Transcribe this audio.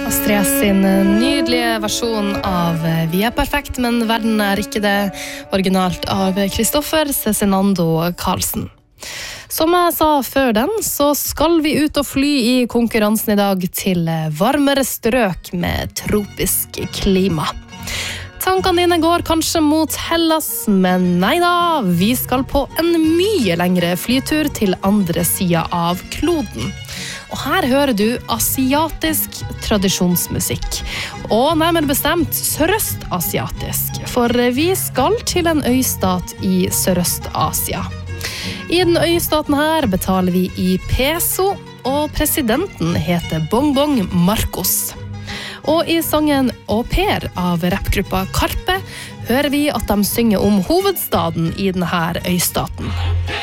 Astrid sin nydelige versjon av Vi er perfekt, men verden er ikke det, originalt av Kristoffer Cezinando Karlsen. Som jeg sa før den, så skal vi ut og fly i konkurransen i dag til varmere strøk med tropisk klima. Tankene dine går kanskje mot Hellas, men nei da, vi skal på en mye lengre flytur til andre siden av kloden. Og her hører du asiatisk tradisjonsmusikk, og nærmere bestemt sørøstasiatisk, for vi skal til en øystat i Sørøst-Asia. I den øystaten her betaler vi i peso, og presidenten heter Bongbong Marcos. Og i sangen Au Pair av rappgruppa Karpe hører vi at de synger om hovedstaden i denne øystaten.